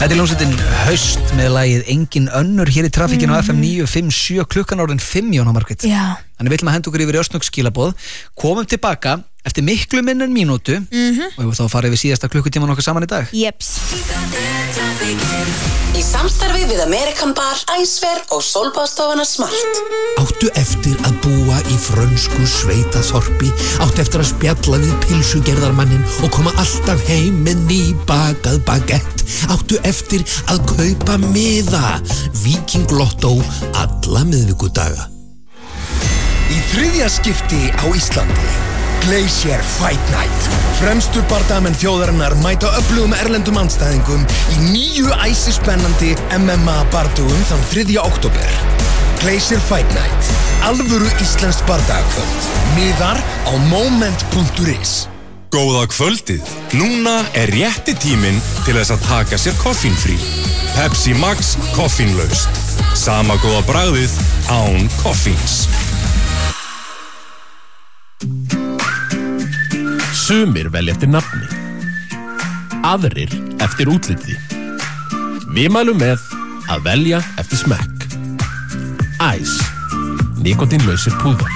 Þetta hljómsveitin Haust með lagið Engin önnur hér í trafikkinu á FM 957 klukkan orðin 5 Jóna Margrét. Já. Þannig viljum að henda okkur yfir í örsnöggskilaboð. Komum tilbaka eftir miklu minn en mínútu og ég vil þá fara yfir síðasta klukkutíman okkar saman í dag. Jeps. Í samstarfi við Amerikan Bar, Æsver og Sólbaðstofuna Smart. Áttu eftir að búa í frönsku sveitaþorpi, áttu eftir að spjalla við pilsugerðarmannin og koma alltaf heim með nýbakað bagett, áttu eftir að kaupa miða, Víking Lotto alla miðvikudaga. Í þriðja skipti á Íslandi Glacier Fight Night. Fremstu bardamenn þjóðarinnar mæta öflugum erlendum andstæðingum í 9 æsispennandi MMA bardugum þann 3. október. Glacier Fight Night. Alvöru íslenskt bardagakvöld. Miðar á moment.is. Góða kvöldið. Núna rétti tíminn til þess að taka sér koffínfrí. Pepsi Max koffínlaust. Sama góða bragðið án koffíns. Sumir velja eftir nafni, aðrir eftir útliti. Við mælum með að velja eftir smekk. Æs, nikótínlausir púðar.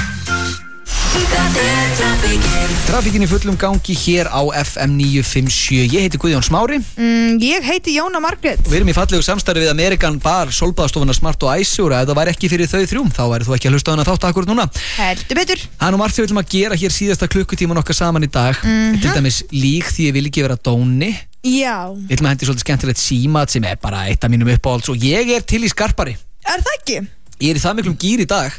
Trafikkin í fullum gangi hér á FM 957. Ég heiti Guðjón Smári. Ég heiti Jóna Margrét. Við erum í fallegu samstarfi við Amerikan Bar, Sólbaðstofuna Smart og Æsur. Ef það væri ekki fyrir þau þrjum, þá væri þú ekki að hlusta á hana þátt akkurat núna. Heldur betur. Það er nú margt sem við viljum að gera hér síðasta klukkutíman okkar saman í dag. Til dæmis lík því ég vil ekki vera dóni. Já. Við viljum að hendi svolítið skemmtilegt símat sem er bara eitt af mínum uppáhalds og ég er til í skarpari. Er það ekki? Ég er í það miklum gír í dag.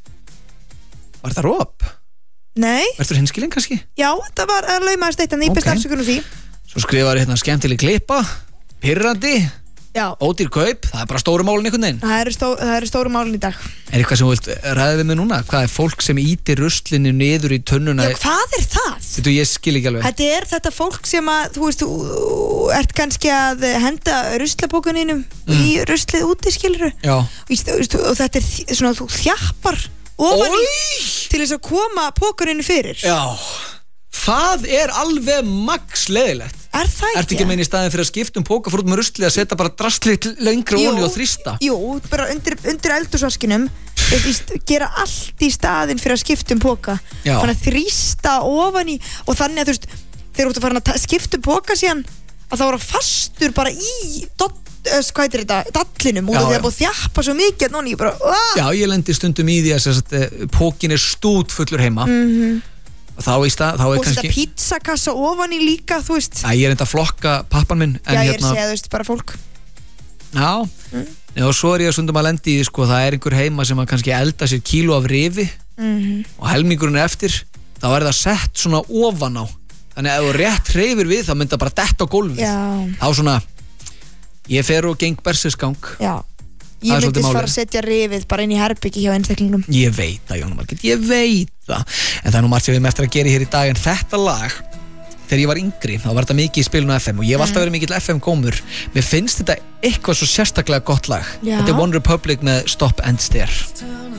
Var það róp? Nei. Verður hinskilin kannski? Já, það var að laumaðast eitt, en ég best afsökunum því. Svo skrifaður hérna skemmtileg klippa, pirrandi, Já. ódýr kaup, það er bara stóru málin einhvern veginn. Það eru stóru málin í dag. Er eitthvað sem þú vilt ræða við mig núna? Hvað er fólk sem ítir ruslinu niður í tunnuna? Já, hvað er það? Þetta ég skil ekki alveg. Þetta er þetta fólk sem að, þú veist, þú ert kannski að henda ruslapókuninum í ruslið úti, skilurðu? Já. Og þetta er svona, þú þjappar ofan í til þess að koma pókurinu fyrir. Já. Það er alveg max leðilegt. Er það ekki? Ertu ekki að meina í staðin fyrir að skipta póka fór út með ruslið að setja bara drastlið lengri ofan í og þrýsta? Jú, bara undir eldursvaskinum gera allt í staðin fyrir að skipta póka. Já. Þannig að þrýsta ofan í og þannig að þú veist, þegar þú ert að fara að skipta póka síðan að það voru fastur bara í hvað heitir þetta, dallinum og það er búið að þjappa svo mikið að ég bara Já, ég lendi stundum í því að pókin er stút fullur heima og þá í stað þá er og kannski þetta pizzakassa ofan í líka, þú veist. Ég er enda að flokka pappan minn en Já, ég er að segja, þú veist, bara fólk. Já, og svo er ég stundum að lendi í því, sko, það er einhver heima sem að kannski elda sér kíló af rifi og helmingurinn er eftir, þá er það sett svona ofan á, þannig að ef þú rétt hreyfir við þá myndi það bara detta á gólfið. Já. Þá svona ég fer og geng berserksgang. Já. Ég myndist fara að setja rifið bara inn í herbyggi hjá einstaklingum. Ég veit það, Jóna Margrét, ég veit það. En það er nú margt sem við erum eftir að gera hér í dag. En þetta lag, þegar ég var yngri, þá var þetta mikið í spilinu FM og ég hef alltaf verið mikill FM-gómur. Mér finnst þetta eitthvað svo sérstaklega gott lag. Já. Þetta er One Republic með Stop and Stare.